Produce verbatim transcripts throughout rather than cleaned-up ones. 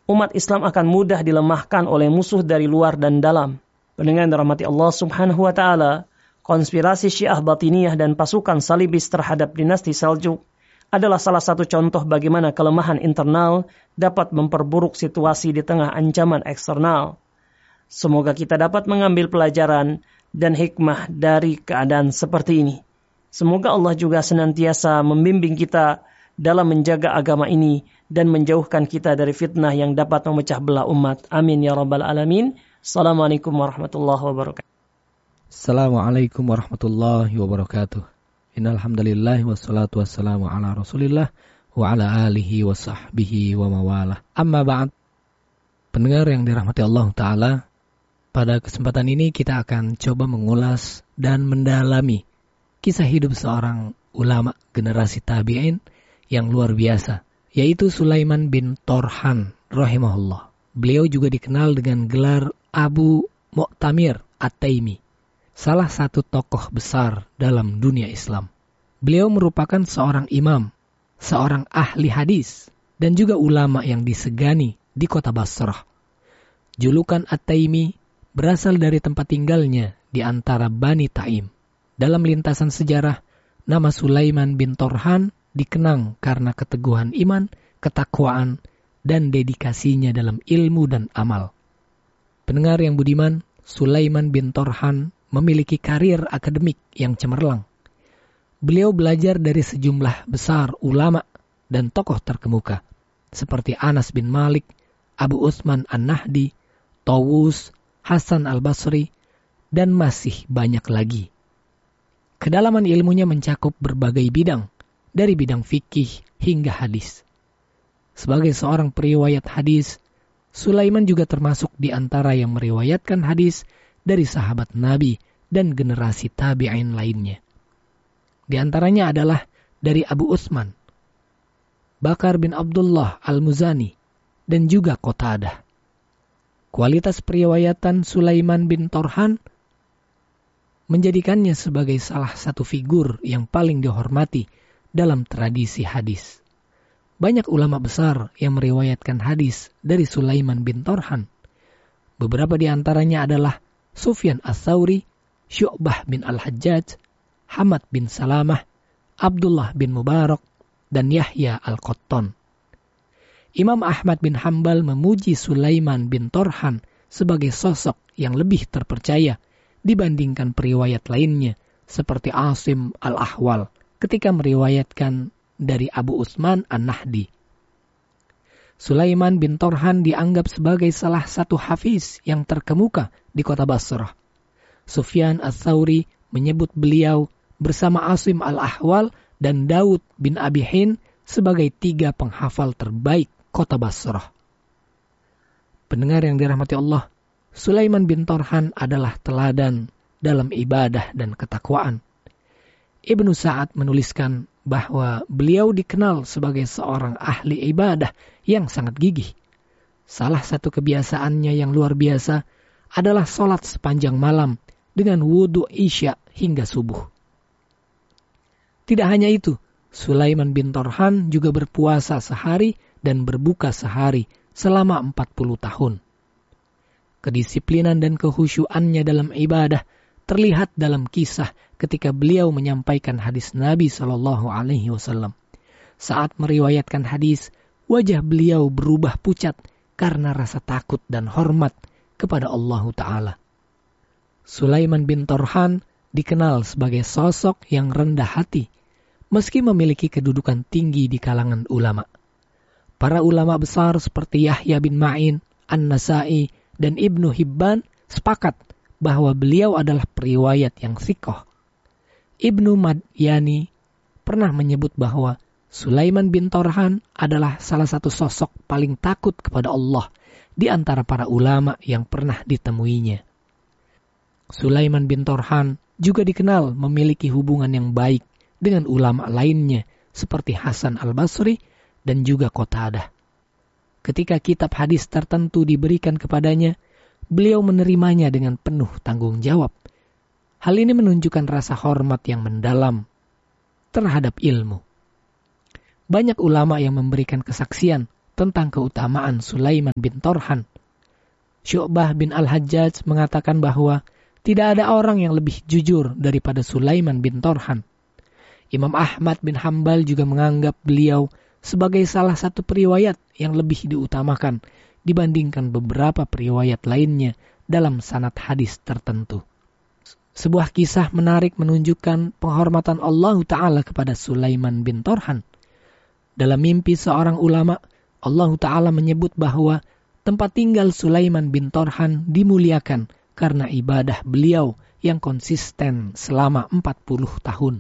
umat Islam akan mudah dilemahkan oleh musuh dari luar dan dalam. Pendengar yang dirahmati Allah Subhanahu wa taala, konspirasi Syiah Batiniyah dan pasukan salibis terhadap dinasti Seljuk adalah salah satu contoh bagaimana kelemahan internal dapat memperburuk situasi di tengah ancaman eksternal. Semoga kita dapat mengambil pelajaran dan hikmah dari keadaan seperti ini. Semoga Allah juga senantiasa membimbing kita dalam menjaga agama ini dan menjauhkan kita dari fitnah yang dapat memecah belah umat. Amin ya rabbal alamin. Assalamualaikum warahmatullahi wabarakatuh. Assalamualaikum warahmatullahi wabarakatuh. Innal hamdalillah wassalatu wassalamu ala Rasulillah wa ala alihi wa sahbihi wa mawalah. Amma ba'd. Pendengar yang dirahmati Allah taala, pada kesempatan ini kita akan coba mengulas dan mendalami kisah hidup seorang ulama generasi tabi'in yang luar biasa, yaitu Sulaiman bin Torhan rahimahullah. Beliau juga dikenal dengan gelar Abu Mu'tamir At-Taimi, salah satu tokoh besar dalam dunia Islam. Beliau merupakan seorang imam, seorang ahli hadis, dan juga ulama yang disegani di kota Basrah. Julukan At-Taimi berasal dari tempat tinggalnya di antara Bani Taim. Dalam lintasan sejarah, nama Sulaiman bin Torhan dikenang karena keteguhan iman, ketakwaan, dan dedikasinya dalam ilmu dan amal. Pendengar yang budiman, Sulaiman bin Torhan memiliki karir akademik yang cemerlang. Beliau belajar dari sejumlah besar ulama dan tokoh terkemuka, seperti Anas bin Malik, Abu Utsman An-Nahdi, Tawus, Hasan Al-Basri, dan masih banyak lagi. Kedalaman ilmunya mencakup berbagai bidang, dari bidang fikih hingga hadis. Sebagai seorang periwayat hadis, Sulaiman juga termasuk di antara yang meriwayatkan hadis dari sahabat Nabi dan generasi tabi'in lainnya. Di antaranya adalah dari Abu Utsman, Bakar bin Abdullah Al-Muzani, dan juga Qatadah. Kualitas periwayatan Sulaiman bin Torhan menjadikannya sebagai salah satu figur yang paling dihormati dalam tradisi hadis. Banyak ulama besar yang meriwayatkan hadis dari Sulaiman bin Torhan. Beberapa di antaranya adalah Sufyan Ats-Tsauri, Syu'bah bin Al-Hajjaj, Hamad bin Salamah, Abdullah bin Mubarak, dan Yahya Al-Qattan. Imam Ahmad bin Hanbal memuji Sulaiman bin Torhan sebagai sosok yang lebih terpercaya dibandingkan periwayat lainnya, seperti Asim Al-Ahwal ketika meriwayatkan dari Abu Utsman An-Nahdi. Sulaiman bin Torhan dianggap sebagai salah satu hafiz yang terkemuka di kota Basrah. Sufyan Ats-Tsauri menyebut beliau bersama Asim Al-Ahwal dan Daud bin Abi Hin sebagai tiga penghafal terbaik kota Basrah. Pendengar yang dirahmati Allah, Sulaiman bin Torhan adalah teladan dalam ibadah dan ketakwaan. Ibnu Sa'ad menuliskan bahwa beliau dikenal sebagai seorang ahli ibadah yang sangat gigih. Salah satu kebiasaannya yang luar biasa adalah sholat sepanjang malam dengan wudhu isya hingga subuh. Tidak hanya itu, Sulaiman bin Torhan juga berpuasa sehari dan berbuka sehari selama empat puluh tahun. Kedisiplinan dan kehusyuannya dalam ibadah terlihat dalam kisah ketika beliau menyampaikan hadis Nabi shallallahu alaihi wasallam. Saat meriwayatkan hadis, wajah beliau berubah pucat karena rasa takut dan hormat kepada Allah Ta'ala. Sulaiman bin Torhan dikenal sebagai sosok yang rendah hati, meski memiliki kedudukan tinggi di kalangan ulama. Para ulama besar seperti Yahya bin Ma'in, An-Nasai, dan Ibnu Hibban sepakat bahwa beliau adalah periwayat yang thiqah. Ibnu Madyani pernah menyebut bahwa Sulaiman bin Torhan adalah salah satu sosok paling takut kepada Allah di antara para ulama yang pernah ditemuinya. Sulaiman bin Torhan juga dikenal memiliki hubungan yang baik dengan ulama lainnya seperti Hasan Al-Basri dan juga Qatadah. Ketika kitab hadis tertentu diberikan kepadanya, beliau menerimanya dengan penuh tanggung jawab. Hal ini menunjukkan rasa hormat yang mendalam terhadap ilmu. Banyak ulama yang memberikan kesaksian tentang keutamaan Sulaiman bin Torhan. Syu'bah bin Al-Hajjaj mengatakan bahwa tidak ada orang yang lebih jujur daripada Sulaiman bin Torhan. Imam Ahmad bin Hambal juga menganggap beliau sebagai salah satu periwayat yang lebih diutamakan dibandingkan beberapa periwayat lainnya dalam sanad hadis tertentu. Sebuah kisah menarik menunjukkan penghormatan Allah Ta'ala kepada Sulaiman bin Torhan. Dalam mimpi seorang ulama, Allah Ta'ala menyebut bahwa tempat tinggal Sulaiman bin Torhan dimuliakan karena ibadah beliau yang konsisten selama empat puluh tahun.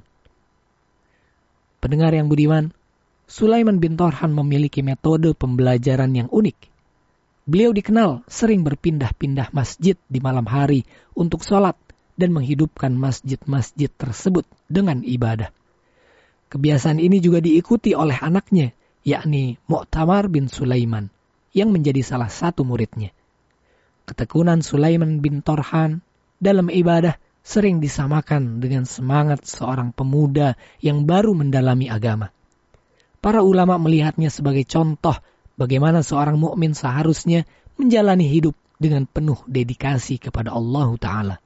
Pendengar yang budiman, Sulaiman bin Torhan memiliki metode pembelajaran yang unik. Beliau dikenal sering berpindah-pindah masjid di malam hari untuk sholat dan menghidupkan masjid-masjid tersebut dengan ibadah. Kebiasaan ini juga diikuti oleh anaknya, yakni Mu'tamar bin Sulaiman, yang menjadi salah satu muridnya. Ketekunan Sulaiman bin Torhan dalam ibadah sering disamakan dengan semangat seorang pemuda yang baru mendalami agama. Para ulama melihatnya sebagai contoh bagaimana seorang mukmin seharusnya menjalani hidup dengan penuh dedikasi kepada Allah Ta'ala.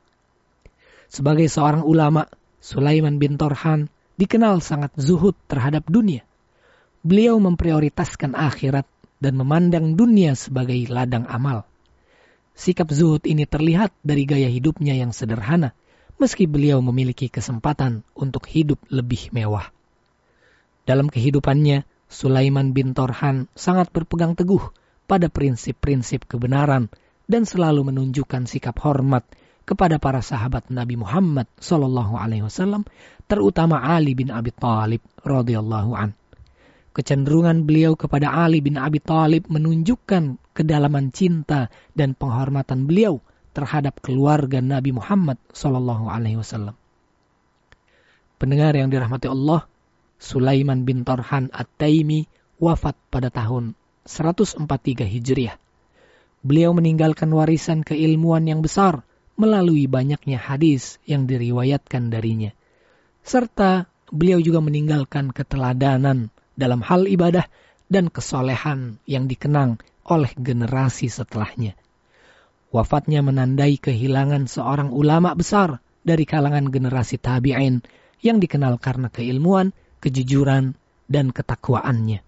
Sebagai seorang ulama, Sulaiman bin Torhan dikenal sangat zuhud terhadap dunia. Beliau memprioritaskan akhirat dan memandang dunia sebagai ladang amal. Sikap zuhud ini terlihat dari gaya hidupnya yang sederhana, meski beliau memiliki kesempatan untuk hidup lebih mewah. Dalam kehidupannya, Sulaiman bin Torhan sangat berpegang teguh pada prinsip-prinsip kebenaran dan selalu menunjukkan sikap hormat kepada para sahabat Nabi Muhammad sallallahu alaihi wasallam, terutama Ali bin Abi Thalib radhiyallahu an. Kecenderungan beliau kepada Ali bin Abi Thalib menunjukkan kedalaman cinta dan penghormatan beliau terhadap keluarga Nabi Muhammad sallallahu alaihi wasallam. Pendengar yang dirahmati Allah, Sulaiman bin Torhan At-Taimi wafat pada tahun seratus empat puluh tiga Hijriah. Beliau meninggalkan warisan keilmuan yang besar melalui banyaknya hadis yang diriwayatkan darinya. Serta beliau juga meninggalkan keteladanan dalam hal ibadah dan kesolehan yang dikenang oleh generasi setelahnya. Wafatnya menandai kehilangan seorang ulama besar dari kalangan generasi tabi'in yang dikenal karena keilmuan, kejujuran, dan ketakwaannya.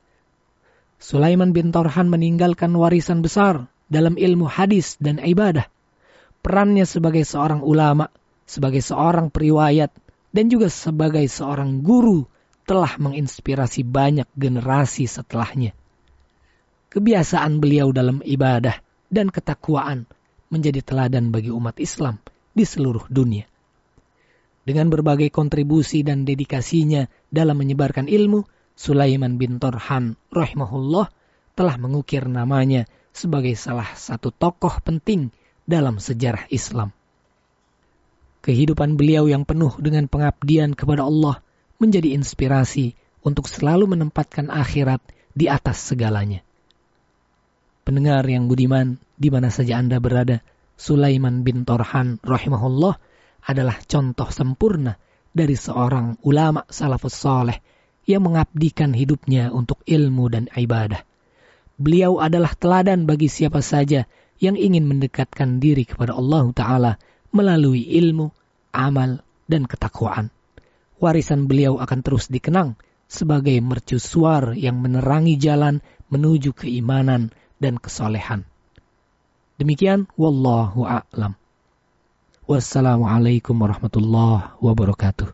Sulaiman bin Torhan meninggalkan warisan besar dalam ilmu hadis dan ibadah. Perannya sebagai seorang ulama, sebagai seorang periwayat, dan juga sebagai seorang guru telah menginspirasi banyak generasi setelahnya. Kebiasaan beliau dalam ibadah dan ketakwaan menjadi teladan bagi umat Islam di seluruh dunia. Dengan berbagai kontribusi dan dedikasinya dalam menyebarkan ilmu, Sulaiman bin Torhan rahimahullah telah mengukir namanya sebagai salah satu tokoh penting dalam sejarah Islam. Kehidupan beliau yang penuh dengan pengabdian kepada Allah menjadi inspirasi untuk selalu menempatkan akhirat di atas segalanya. Pendengar yang budiman, di mana saja Anda berada, Sulaiman bin Torhan rahimahullah adalah contoh sempurna dari seorang ulama salafus saleh yang mengabdikan hidupnya untuk ilmu dan ibadah. Beliau adalah teladan bagi siapa saja yang ingin mendekatkan diri kepada Allah Ta'ala melalui ilmu, amal, dan ketakwaan. Warisan beliau akan terus dikenang sebagai mercusuar yang menerangi jalan menuju keimanan dan kesolehan. Demikian, wallahu a'lam. Wassalamualaikum warahmatullahi wabarakatuh.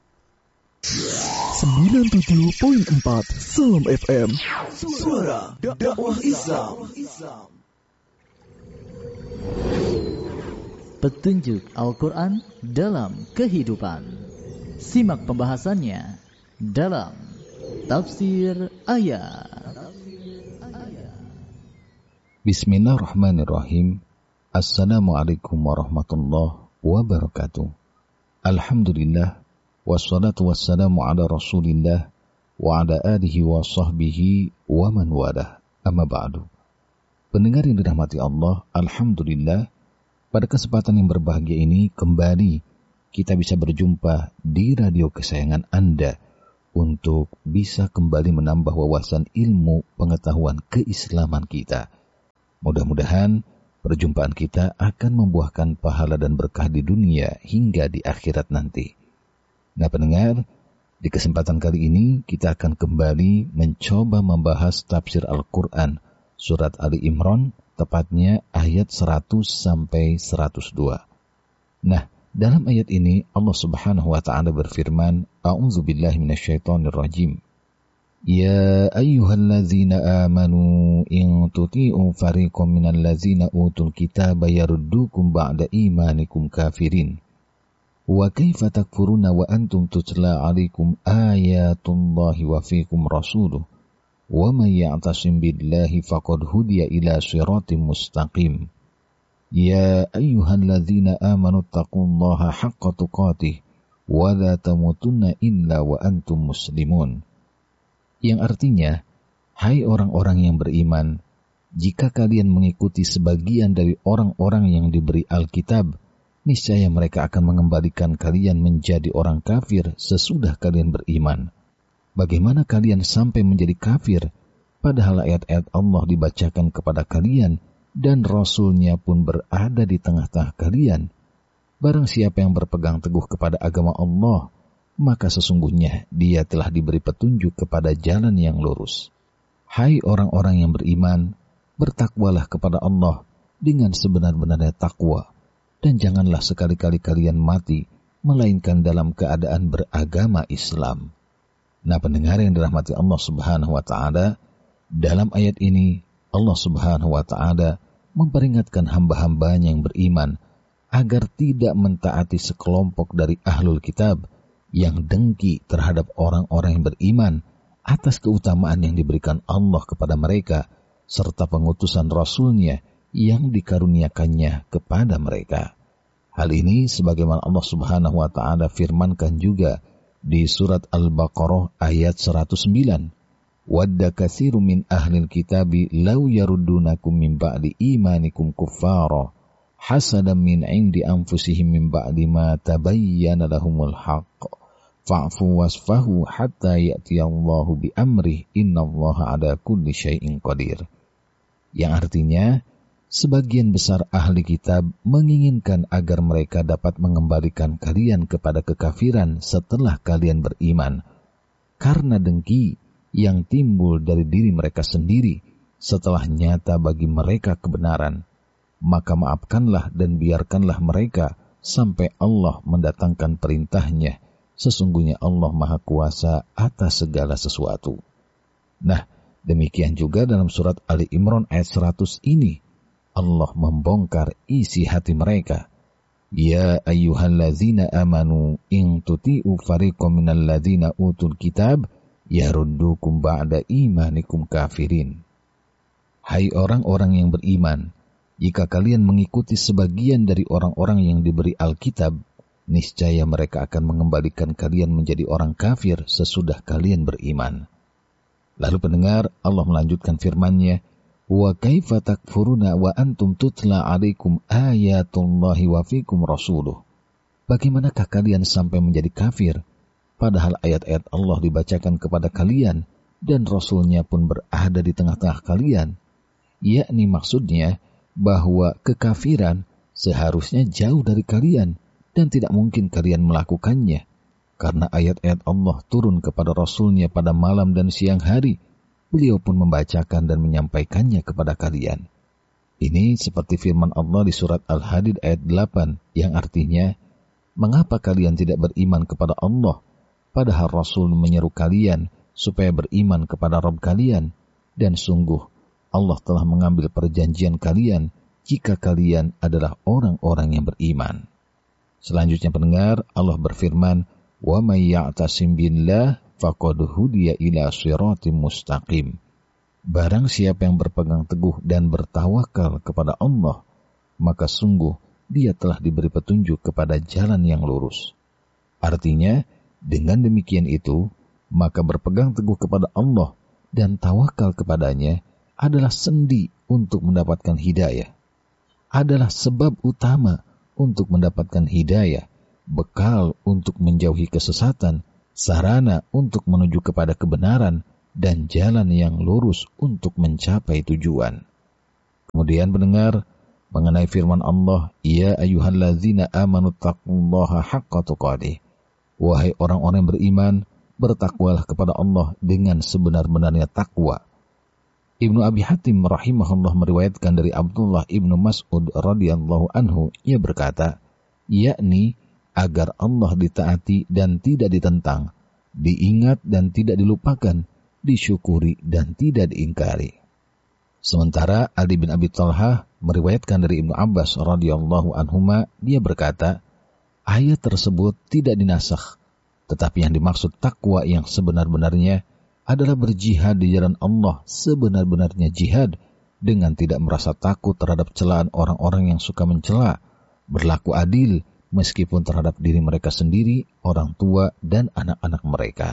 sembilan puluh tujuh koma empat Salam F M, suara dakwah Islam. Petunjuk Al-Quran dalam kehidupan. Simak pembahasannya dalam Tafsir Ayat. Bismillahirrahmanirrahim. Assalamualaikum warahmatullahi wabarakatuh. Alhamdulillah, wassalatu wassalamu ala rasulillah wa ala alihi wa sahbihi wa man walah. Amma ba'du. Pendengar yang dirahmati Allah, alhamdulillah, pada kesempatan yang berbahagia ini kembali kita bisa berjumpa di radio kesayangan Anda, untuk bisa kembali menambah wawasan ilmu pengetahuan keislaman kita. Mudah-mudahan perjumpaan kita akan membuahkan pahala dan berkah di dunia hingga di akhirat nanti. Nah pendengar, di kesempatan kali ini kita akan kembali mencoba membahas tafsir Al-Quran surat Ali Imran, tepatnya ayat seratus sampai seratus dua. Nah, dalam ayat ini Allah Subhanahu wa taala berfirman, A'udzu billahi minasyaitonir rajim. Ya ayyuhallazina amanu in tuti'u fariqam minal ladzina utul kitaba yaruddukum ba'da imanikum kafirin. Wa kaifa takfuruna wa antum tutla 'alaikum ayatullahi wa fiikum rasuluh. Wa may ya'tasim billahi faqad hudiya ila shiratim mustaqim. Ya ayyuhalladzina amanu taqullaha haqqa tuqatih wa la tamutunna illa wa antum muslimun. Yang artinya, hai orang-orang yang beriman, jika kalian mengikuti sebagian dari orang-orang yang diberi Alkitab, niscaya mereka akan mengembalikan kalian menjadi orang kafir sesudah kalian beriman. Bagaimana kalian sampai menjadi kafir, padahal ayat-ayat Allah dibacakan kepada kalian, dan Rasul-Nya pun berada di tengah-tengah kalian. Barang siapa yang berpegang teguh kepada agama Allah, maka sesungguhnya dia telah diberi petunjuk kepada jalan yang lurus. Hai orang-orang yang beriman, bertakwalah kepada Allah dengan sebenar-benarnya takwa, dan janganlah sekali-kali kalian mati, melainkan dalam keadaan beragama Islam. Nah pendengar yang dirahmati Allah Subhanahu wa ta'ala, dalam ayat ini Allah Subhanahu wa ta'ala memperingatkan hamba-hambanya yang beriman agar tidak mentaati sekelompok dari ahlul kitab yang dengki terhadap orang-orang yang beriman atas keutamaan yang diberikan Allah kepada mereka serta pengutusan Rasul-Nya yang dikaruniakannya kepada mereka. Hal ini sebagaimana Allah Subhanahu wa ta'ala firmankan juga di surat Al-Baqarah ayat seratus sembilan. Wadda katsiru min ahlil kitabi law yaruddunakum min ba'di imanikum kuffara hasadan min 'indi anfusihim min ba'di ma tabayyana lahumul haqq fa'fu wasfahu hatta ya'tiyallahu bi amrih innallaha 'ala kulli syai'in qadir. Yang artinya, sebagian besar ahli kitab menginginkan agar mereka dapat mengembalikan kalian kepada kekafiran setelah kalian beriman karena dengki yang timbul dari diri mereka sendiri setelah nyata bagi mereka kebenaran. Maka maafkanlah dan biarkanlah mereka sampai Allah mendatangkan perintahnya. Sesungguhnya Allah Maha Kuasa atas segala sesuatu. Nah, demikian juga dalam surat Ali Imran ayat seratus ini, Allah membongkar isi hati mereka. Ya ayyuhallazina amanu in tuti'u fariqam minal ladzina utul kitab yaruddukum ba'da imanikum kafirin. Hai orang-orang yang beriman, jika kalian mengikuti sebagian dari orang-orang yang diberi Alkitab, niscaya mereka akan mengembalikan kalian menjadi orang kafir sesudah kalian beriman. Lalu pendengar, Allah melanjutkan firman-Nya, wa kaifa takfuruna wa antum tutla 'alaikum ayatullahi wa fiikum rasuluh. Bagaimanakah kalian sampai menjadi kafir padahal ayat-ayat Allah dibacakan kepada kalian dan Rasul-Nya pun berada di tengah-tengah kalian? Yakni maksudnya bahwa kekafiran seharusnya jauh dari kalian dan tidak mungkin kalian melakukannya, karena ayat-ayat Allah turun kepada Rasul-Nya pada malam dan siang hari. Beliau pun membacakan dan menyampaikannya kepada kalian. Ini seperti firman Allah di surat Al-Hadid ayat delapan, yang artinya, mengapa kalian tidak beriman kepada Allah, padahal Rasul menyeru kalian supaya beriman kepada Rabb kalian, dan sungguh Allah telah mengambil perjanjian kalian jika kalian adalah orang-orang yang beriman. Selanjutnya pendengar, Allah berfirman, wa may ya'tasim billah faqad hudiya ila shiratim mustaqim. Barang siapa yang berpegang teguh dan bertawakal kepada Allah, maka sungguh dia telah diberi petunjuk kepada jalan yang lurus. Artinya, dengan demikian itu, maka berpegang teguh kepada Allah dan tawakal kepadanya adalah sendi untuk mendapatkan hidayah. Adalah sebab utama untuk mendapatkan hidayah, bekal untuk menjauhi kesesatan, sarana untuk menuju kepada kebenaran, dan jalan yang lurus untuk mencapai tujuan. Kemudian pendengar, mengenai firman Allah, Ya ayyuhalladzina amanu taqullaha haqqa tuqatih. Wahai orang-orang yang beriman, bertakwalah kepada Allah dengan sebenar-benarnya takwa. Ibnu Abi Hatim rahimahullah meriwayatkan dari Abdullah ibnu Mas'ud radhiyallahu anhu, ia berkata, yakni agar Allah ditaati dan tidak ditentang, diingat dan tidak dilupakan, disyukuri dan tidak diingkari. Sementara Ali bin Abi Thalhah meriwayatkan dari Ibnu Abbas radhiyallahu anhuma, dia berkata, ayat tersebut tidak dinasakh, tetapi yang dimaksud takwa yang sebenar-benarnya adalah berjihad di jalan Allah sebenar-benarnya jihad, dengan tidak merasa takut terhadap celaan orang-orang yang suka mencela, berlaku adil meskipun terhadap diri mereka sendiri, orang tua, dan anak-anak mereka.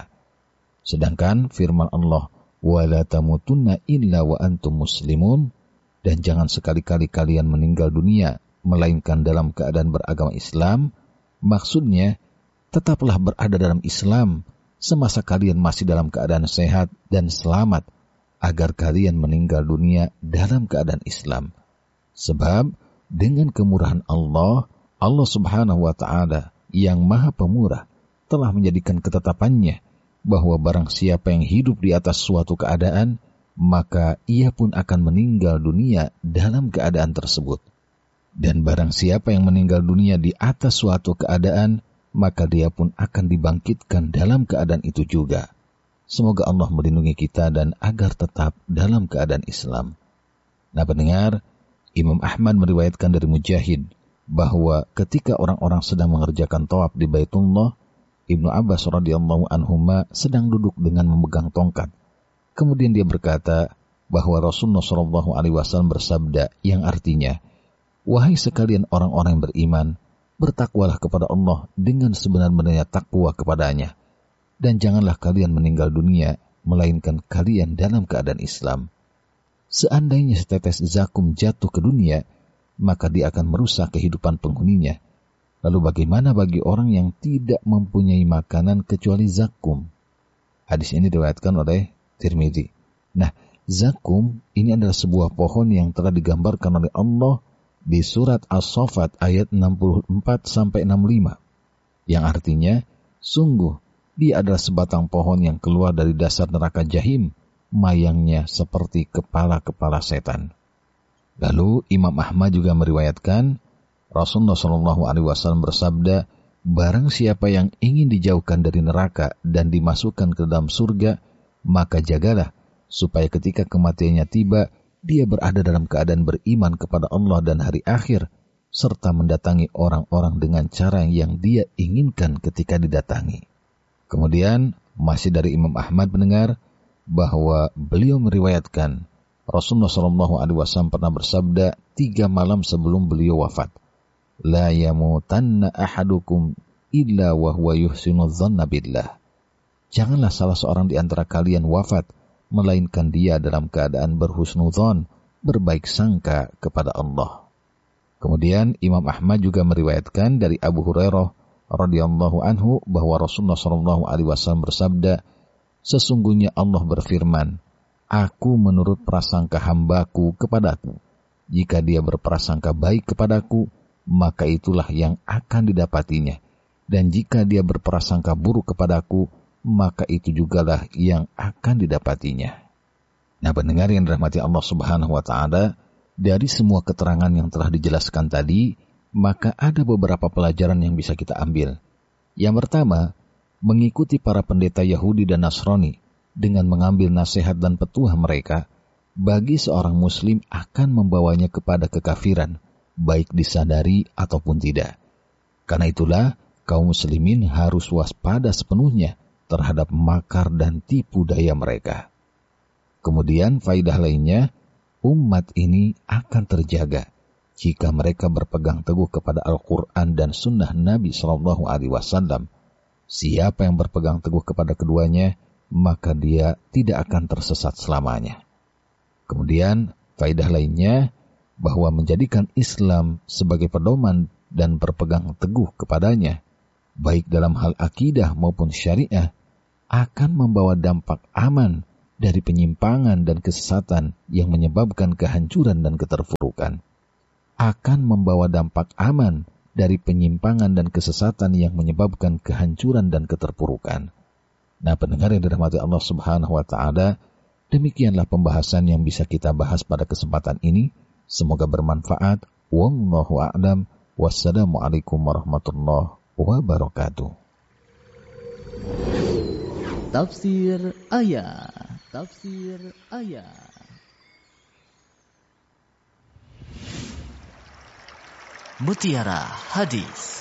Sedangkan firman Allah, وَلَا تَمُوتُنَّ إِلَّا وَأَنْتُمْ مُسْلِمُونَ, dan jangan sekali-kali kalian meninggal dunia melainkan dalam keadaan beragama Islam, maksudnya tetaplah berada dalam Islam semasa kalian masih dalam keadaan sehat dan selamat, agar kalian meninggal dunia dalam keadaan Islam. Sebab dengan kemurahan Allah, Allah subhanahu wa ta'ala yang maha pemurah telah menjadikan ketetapannya bahwa barang siapa yang hidup di atas suatu keadaan, maka ia pun akan meninggal dunia dalam keadaan tersebut. Dan barang siapa yang meninggal dunia di atas suatu keadaan, maka dia pun akan dibangkitkan dalam keadaan itu juga. Semoga Allah melindungi kita dan agar tetap dalam keadaan Islam. Nah pendengar, Imam Ahmad meriwayatkan dari Mujahid bahwa ketika orang-orang sedang mengerjakan tawaf di Baitullah, Ibnu Abbas radhiyallahu anhuma sedang duduk dengan memegang tongkat. Kemudian dia berkata bahwa Rasulullah shallallahu alaihi wasallam bersabda yang artinya, wahai sekalian orang-orang yang beriman, bertakwalah kepada Allah dengan sebenar-benarnya takwa kepadanya, dan janganlah kalian meninggal dunia melainkan kalian dalam keadaan Islam. Seandainya setetes zakum jatuh ke dunia, maka dia akan merusak kehidupan penghuninya. Lalu bagaimana bagi orang yang tidak mempunyai makanan kecuali zakum? Hadis ini diriwayatkan oleh Tirmidzi. Nah, zakum ini adalah sebuah pohon yang telah digambarkan oleh Allah di surat As-Saffat ayat enam puluh empat sampai enam puluh lima, yang artinya, sungguh dia adalah sebatang pohon yang keluar dari dasar neraka Jahim, mayangnya seperti kepala-kepala setan. Lalu Imam Ahmad juga meriwayatkan, Rasulullah shallallahu alaihi wasallam bersabda, barang siapa yang ingin dijauhkan dari neraka dan dimasukkan ke dalam surga, maka jagalah supaya ketika kematiannya tiba, dia berada dalam keadaan beriman kepada Allah dan hari akhir, serta mendatangi orang-orang dengan cara yang dia inginkan ketika didatangi. Kemudian, masih dari Imam Ahmad mendengar bahwa beliau meriwayatkan Rasulullah shallallahu alaihi wasallam pernah bersabda tiga malam sebelum beliau wafat, La yamutanna ahadukum illa wa huwa yuhsinu dhanna billah. Janganlah salah seorang di antara kalian wafat melainkan dia dalam keadaan berhusnudzon, berbaik sangka kepada Allah. Kemudian Imam Ahmad juga meriwayatkan dari Abu Hurairah radhiyallahu anhu bahwa Rasulullah shallallahu alaihi wasallam bersabda, sesungguhnya Allah berfirman, Aku menurut prasangka hambaku kepadaku. Jika dia berprasangka baik kepadaku, maka itulah yang akan didapatinya. Dan jika dia berprasangka buruk kepadaku, maka itu jugalah yang akan didapatinya. Nah, pendengar yang dirahmati Allah Subhanahu wa taala, dari semua keterangan yang telah dijelaskan tadi, maka ada beberapa pelajaran yang bisa kita ambil. Yang pertama, mengikuti para pendeta Yahudi dan Nasrani dengan mengambil nasihat dan petuah mereka, bagi seorang muslim akan membawanya kepada kekafiran, baik disadari ataupun tidak. Karena itulah, kaum muslimin harus waspada sepenuhnya terhadap makar dan tipu daya mereka. Kemudian faidah lainnya, umat ini akan terjaga jika mereka berpegang teguh kepada Al-Quran dan Sunnah Nabi Shallallahu Alaihi Wasallam. Siapa yang berpegang teguh kepada keduanya, maka dia tidak akan tersesat selamanya. Kemudian faidah lainnya, bahwa menjadikan Islam sebagai pedoman dan berpegang teguh kepadanya, baik dalam hal akidah maupun syariah, akan membawa dampak aman dari penyimpangan dan kesesatan yang menyebabkan kehancuran dan keterpurukan. Akan membawa dampak aman dari penyimpangan dan kesesatan yang menyebabkan kehancuran dan keterpurukan. Nah, pendengar yang dirahmati Allah Subhanahu wa taala, demikianlah pembahasan yang bisa kita bahas pada kesempatan ini. Semoga bermanfaat. Wallahu a'lam. Wassalamualaikum warahmatullahi wabarakatuh. Tafsir ayat. Tafsir ayat. Mutiara Hadis.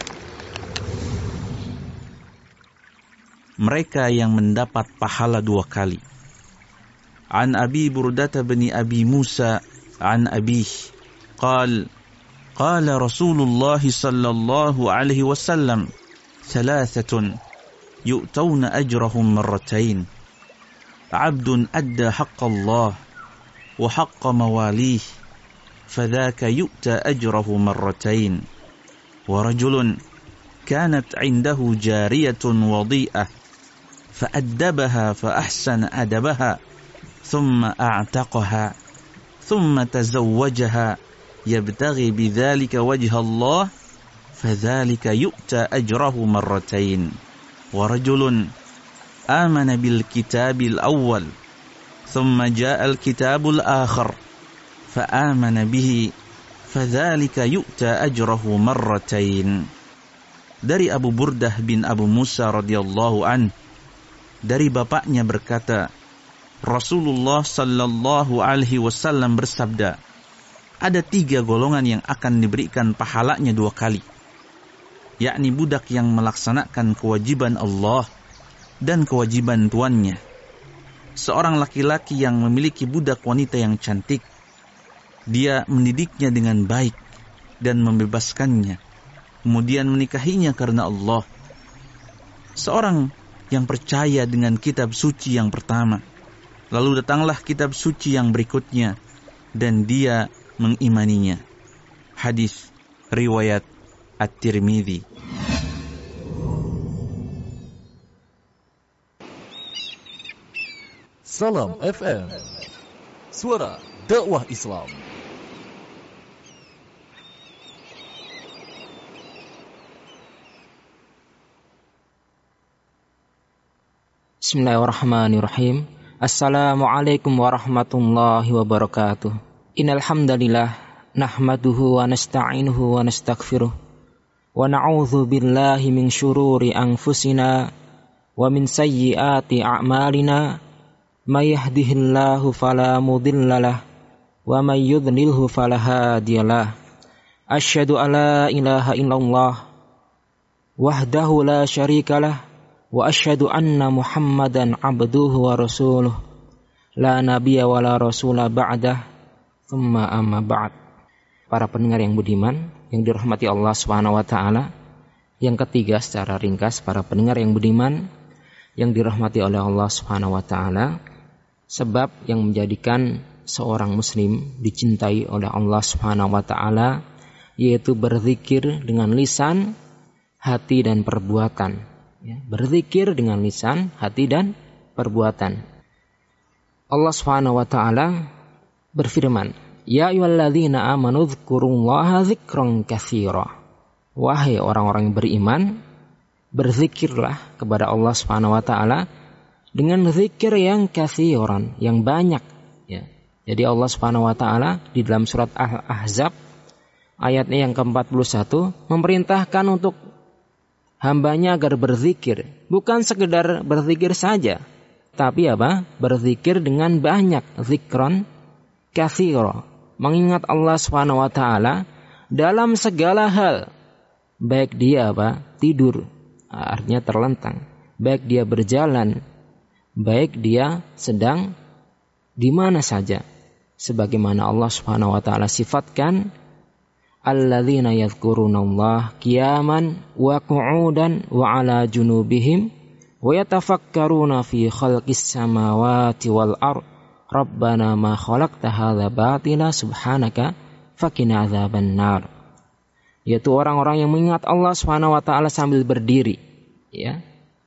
Mereka yang mendapat pahala dua kali. An Abi Burdah bin Abi Musa an Abih قال قال رسول الله صلى الله عليه وسلم ثلاثة يؤتون أجرهم مرتين عبد أدى حق الله وحق مواليه فذاك يؤتى أجره مرتين ورجل كانت عنده جارية وضيئة فأدبها فأحسن أدبها ثم أعتقها ثم تزوجها يبتغي بذلك وجه الله فذلك يؤتى أجره مرتين ورجل آمن بالكتاب الأول ثم جاء الكتاب الآخر فآمن به فذلك يؤتى أجره مرتين. Dari Abu Burdah bin Abu Musa radhiyallahu an, dari bapaknya berkata, Rasulullah sallallahu alaihi wasallam bersabda, ada tiga golongan yang akan diberikan pahalanya dua kali, yakni budak yang melaksanakan kewajiban Allah dan kewajiban tuannya. Seorang laki-laki yang memiliki budak wanita yang cantik, dia mendidiknya dengan baik dan membebaskannya, kemudian menikahinya karena Allah. Seorang yang percaya dengan kitab suci yang pertama, lalu datanglah kitab suci yang berikutnya, dan dia mengimaninya. Hadis riwayat At-Tirmidzi. Salam F M, suara dakwah Islam. Bismillahirrahmanirrahim. Assalamualaikum warahmatullahi wabarakatuh. Innal hamdalillah nahmaduhu wa nasta'inuhu wa nastaghfiruh wa na'udzu billahi min syururi anfusina wa min sayyiati a'malina may yahdihillahu fala mudhillalah wa may yudlilhu fala hadiyalah. Asyhadu an la ilaha illallah wahdahu la syarikalah wa asyhadu anna Muhammadan abduhu wa rasuluh la nabiyya wa la rasula ba'dah. Tsumma amma ba'd. Para pendengar yang budiman yang dirahmati Allah Subhanahu wa taala, yang ketiga secara ringkas, para pendengar yang budiman yang dirahmati oleh Allah Subhanahu wa taala, sebab yang menjadikan seorang muslim dicintai oleh Allah Subhanahu wa taala yaitu berzikir dengan lisan, hati dan perbuatan. Ya, berzikir dengan lisan, hati dan perbuatan. Allah Subhanahu wa taala berfirman, Ya ayyuhalladzina amanu dzkurullaha dzikran katsira. Wahai orang-orang yang beriman, berzikirlah kepada Allah Subhanahu wa taala dengan zikir yang katsiran, yang banyak, ya. Jadi Allah Subhanahu wa taala di dalam surat Al-Ahzab ayatnya yang keempat puluh satu memerintahkan untuk hambanya agar berzikir, bukan sekedar berzikir saja, tapi apa? Berzikir dengan banyak, zikran katsira, mengingat Allah Subhanahu wa taala dalam segala hal, baik dia apa? Tidur, artinya terlentang, baik dia berjalan, baik dia sedang di mana saja, sebagaimana Allah Subhanahu wa taala sifatkan, alladzina yadhkurunallaha qiyaman wa qu'udan wa 'ala junubihim wa yatafakkaruna fi khalqis samawati wal ardh Rabbana ma khalaqta hadza batila subhanaka faqina adzaban nar. Yaitu orang-orang yang mengingat Allah Subhanahu wa taala sambil berdiri, ya.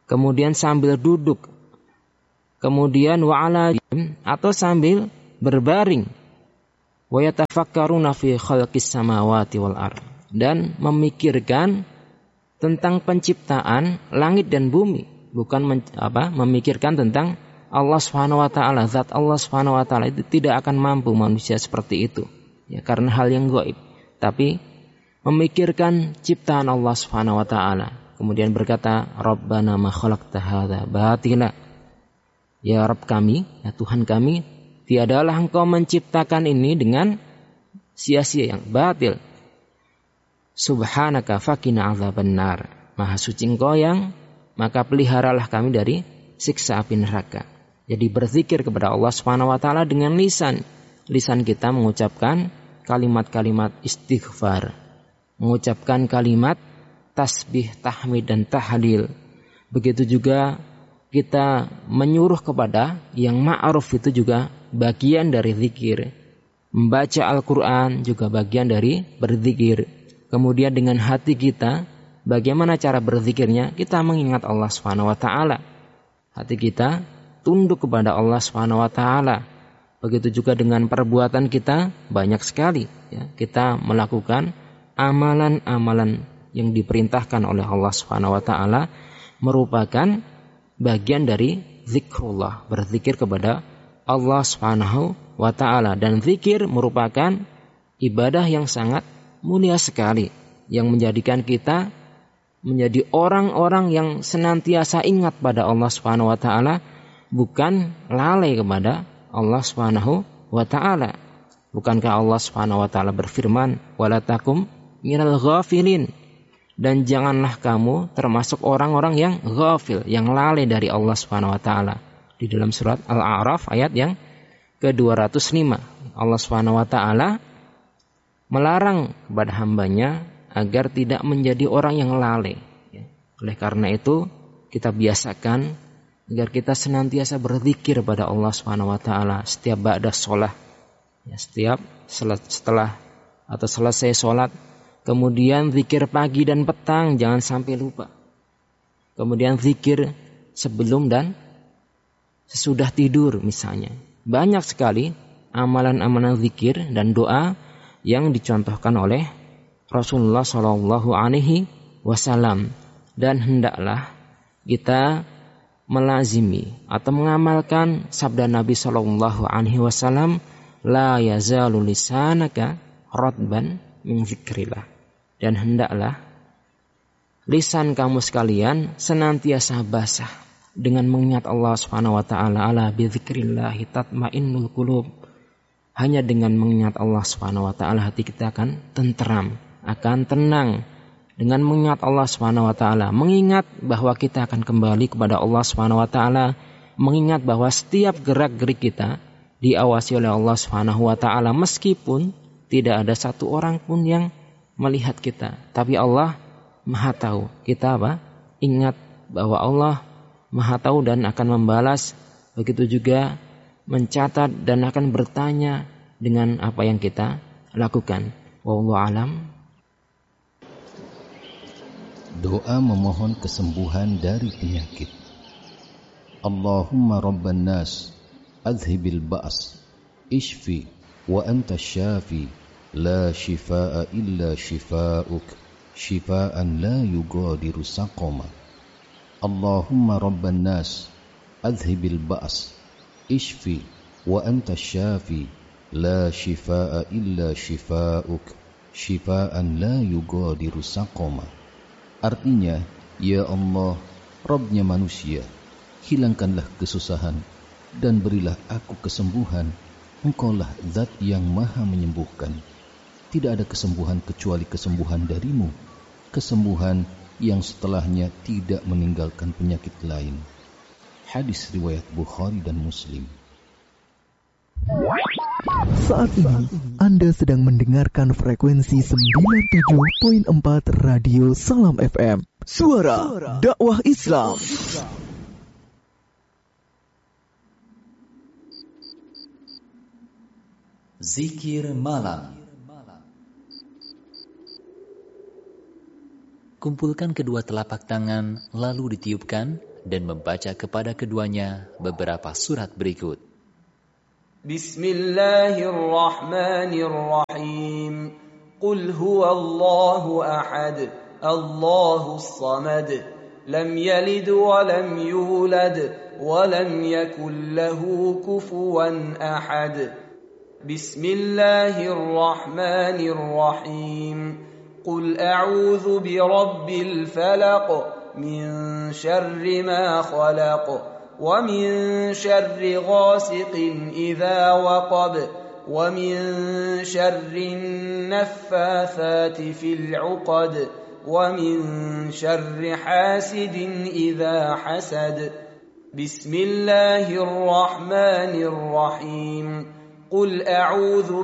kemudian sambil duduk, kemudian wa'ala atau sambil berbaring, wa yatafakkaruna fi khalqis samawati wal ard, dan memikirkan tentang penciptaan langit dan bumi, bukan men, apa, memikirkan tentang Allah Subhanahu wa taala, zat Allah Subhanahu wa taala. Itu tidak akan mampu manusia seperti itu, ya, karena hal yang gaib. Tapi memikirkan ciptaan Allah Subhanahu wa taala. Kemudian berkata, Rabbana ma khalaqta hadza batila. Ya Rabb kami, ya Tuhan kami, tiadalah Engkau menciptakan ini dengan sia-sia, yang batil. Subhanaka faqina adzabannar. Maha suci Engkau yang, maka peliharalah kami dari siksa api neraka. Jadi berzikir kepada Allah Subhanahu wa taala dengan lisan. Lisan kita mengucapkan kalimat-kalimat istighfar, mengucapkan kalimat tasbih, tahmid dan tahlil. Begitu juga kita menyuruh kepada yang ma'ruf, itu juga bagian dari zikir. Membaca Al-Quran juga bagian dari berzikir. Kemudian dengan hati kita, bagaimana cara berzikirnya? Kita mengingat Allah Subhanahu wa taala. Hati kita tunduk kepada Allah Subhanahu wa taala. Begitu juga dengan perbuatan kita, banyak sekali, ya, kita melakukan amalan-amalan yang diperintahkan oleh Allah Subhanahu wa taala, merupakan bagian dari zikrullah, berzikir kepada Allah Subhanahu wa taala. Dan zikir merupakan ibadah yang sangat mulia sekali, yang menjadikan kita menjadi orang-orang yang senantiasa ingat pada Allah Subhanahu wa taala, bukan lalai kepada Allah Subhanahu wa taala. Bukankah Allah Subhanahu wa taala berfirman, wala takum minal ghafilin, dan janganlah kamu termasuk orang-orang yang ghafil, yang lalai dari Allah Subhanahu wa taala. Di dalam surat Al-A'raf ayat yang ke dua ratus lima, Allah Subhanahu wa taala melarang kepada hambanya agar tidak menjadi orang yang lalai. Oleh karena itu, kita biasakan agar kita senantiasa berzikir pada Allah Subhanahu wa taala setiap ba'da sholat, ya, setiap setelah atau selesai sholat. Kemudian zikir pagi dan petang, jangan sampai lupa. Kemudian zikir sebelum dan sesudah tidur misalnya. Banyak sekali amalan-amalan zikir dan doa yang dicontohkan oleh Rasulullah shallallahu alaihi wasallam. Dan hendaklah kita melazimi atau mengamalkan sabda Nabi shallallahu alaihi wasallam, la yazalu lisanaka ratban min zikrillah. Dan hendaklah lisan kamu sekalian senantiasa basah dengan mengingat Allah Subhanahu wa taala. Ala bi dzikrillah tatmainnul qulub. Hanya dengan mengingat Allah Subhanahu wa taala hati kita akan tenteram, akan tenang. Dengan mengingat Allah Subhanahu wa taala, mengingat bahwa kita akan kembali kepada Allah Subhanahu wa taala, mengingat bahwa setiap gerak-gerik kita diawasi oleh Allah Subhanahu wa taala, meskipun tidak ada satu orang pun yang melihat kita, tapi Allah Maha tahu. Kita apa? Ingat bahwa Allah Maha tahu dan akan membalas, begitu juga mencatat dan akan bertanya dengan apa yang kita lakukan. Wallahu alam. Doa memohon kesembuhan dari penyakit. Allahumma rabban nas adhibil ba's ishfi wa anta syafi la shifaa illa shifaa'uk shifaa'an la yugadiru saqama. Allahumma rabban nas adhibil ba's ishfi wa anta syafi la shifaa illa shifaa'uk shifaa'an la yugadiru saqama. Artinya, ya Allah, Rabbnya manusia, hilangkanlah kesusahan dan berilah aku kesembuhan. Engkaulah zat yang maha menyembuhkan. Tidak ada kesembuhan kecuali kesembuhan darimu, kesembuhan yang setelahnya tidak meninggalkan penyakit lain. Hadis riwayat Bukhari dan Muslim. Saat ini Anda sedang mendengarkan frekuensi sembilan puluh tujuh koma empat Radio Salam F M, Suara Dakwah Islam. Zikir malam. Kumpulkan kedua telapak tangan lalu ditiupkan dan membaca kepada keduanya beberapa surat berikut. Bismillahirrahmanirrahim. Qul huwallahu ahad, Allahus samad, lam yalid wa lam yulad wa lam yakul lahu kufuwan ahad. Bismillahirrahmanirrahim. Qul a'udzu birabbil falaq min syarri ma khalaq wa min syarri ghasiqin idza waqab wa min syarri naffathati fil 'uqad wa min syarri hasidin idza hasad. Bismillahirrahmanirrahim. Qul a'udzu